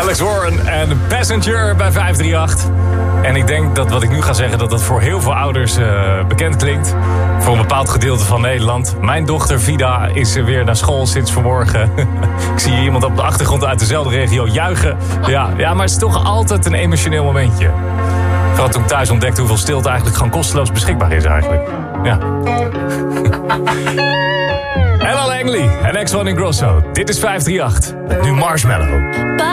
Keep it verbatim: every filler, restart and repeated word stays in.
Alex Warren en Passenger bij vijf drie acht. En ik denk dat wat ik nu ga zeggen, dat dat voor heel veel ouders uh, bekend klinkt. Voor een bepaald gedeelte van Nederland. Mijn dochter Vida is weer naar school sinds vanmorgen. Ik zie hier iemand op de achtergrond uit dezelfde regio juichen. Ja, ja, maar het is toch altijd een emotioneel momentje. Vooral toen ik thuis ontdekte hoeveel stilte eigenlijk gewoon kosteloos beschikbaar is eigenlijk. Ja. Ella Langley en Ex Van Ingrosso. Dit is vijf drie acht. Met nu Marshmallow.